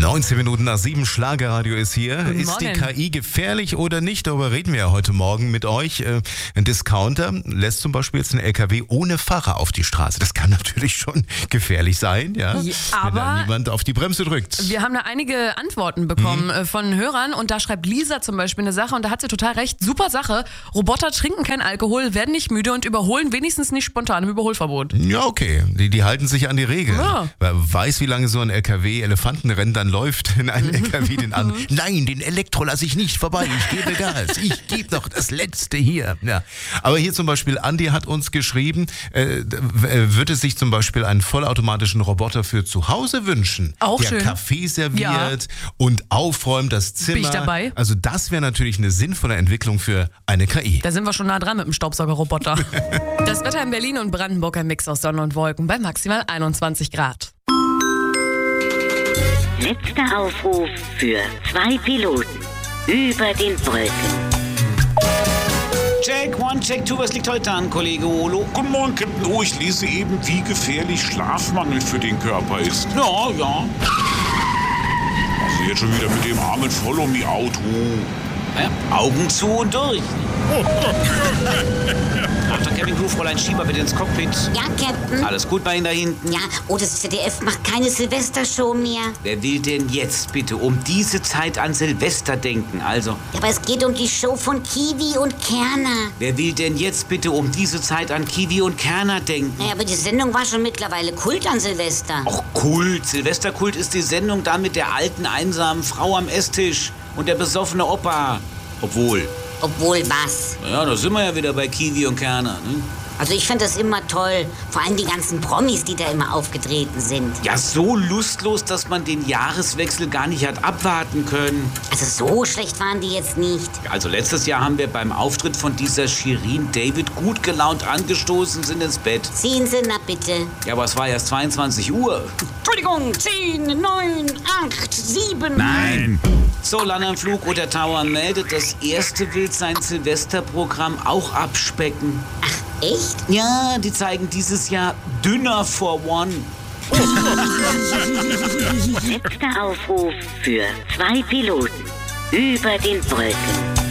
19 Minuten nach 7, Schlagerradio ist hier. Guten Ist die Morgen. KI gefährlich oder nicht? Darüber reden wir ja heute Morgen mit euch. Ein Discounter lässt zum Beispiel jetzt einen LKW ohne Fahrer auf die Straße. Das kann natürlich schon gefährlich sein, ja, Ja, wenn aber da niemand auf die Bremse drückt. wir haben da einige Antworten bekommen von Hörern und da schreibt Lisa zum Beispiel eine Sache und da hat sie total recht. Super Sache. Roboter trinken keinen Alkohol, werden nicht müde und überholen wenigstens nicht spontan im Überholverbot. Ja, okay. Die halten sich an die Regeln. Ja. Wer weiß, wie lange so ein LKW-Elefantenrennen dann läuft in einen LKW den an. Nein, den Elektro lasse ich nicht vorbei. Ich gebe Gas. Ich gebe noch das Letzte hier. Ja. Aber hier zum Beispiel, Andi hat uns geschrieben, würde sich zum Beispiel einen vollautomatischen Roboter für zu Hause wünschen. Auch der schön. Kaffee serviert und aufräumt das Zimmer. Bin ich dabei. Also das wäre natürlich eine sinnvolle Entwicklung für eine KI. Da sind wir schon nah dran mit dem Staubsaugerroboter. Das Wetter in Berlin und Brandenburg ein Mix aus Sonne und Wolken bei maximal 21 Grad. Letzter Aufruf für 2 Piloten über den Wolken. Check 1, Check 2, was liegt heute an, Kollege Olo? Guten Morgen, Captain O. Ich lese eben, wie gefährlich Schlafmangel für den Körper ist. Ja. Also jetzt schon wieder mit dem armen Follow-me-Auto. Ja, Augen zu und durch. Achtung, Cabin Crew, Fräulein Schieber, bitte ins Cockpit. Ja, Captain. Alles gut bei Ihnen da hinten? Ja, oh, das ZDF macht keine Silvestershow mehr. Wer will denn jetzt bitte um diese Zeit an Silvester denken? Also, Ja, aber es geht um die Show von Kiwi und Kerner. wer will denn jetzt bitte um diese Zeit an Kiwi und Kerner denken? Naja, aber die Sendung war schon mittlerweile Kult an Silvester. Och, Kult. Silvesterkult ist die Sendung da mit der alten, einsamen Frau am Esstisch und der besoffene Opa. Obwohl, Was? ja, da sind wir ja wieder bei Kiwi und Kerner, ne? Also ich fand das immer toll. Vor allem die ganzen Promis, die da immer aufgetreten sind. Ja, so lustlos, dass man den Jahreswechsel gar nicht hat abwarten können. Also so schlecht waren die jetzt nicht. Also letztes Jahr haben wir beim Auftritt von dieser Shirin David gut gelaunt angestoßen, sind ins Bett. Ziehen Sie, na bitte. Ja, aber es war erst 22 Uhr. Entschuldigung, 10, 9, 8, 7. Nein! So, Landanflug oder Tower meldet, das erste will sein Silvesterprogramm auch abspecken. Ach, echt? Ja, die zeigen dieses Jahr Dinner for One. Letzter Aufruf für 2 Piloten über den Wolken.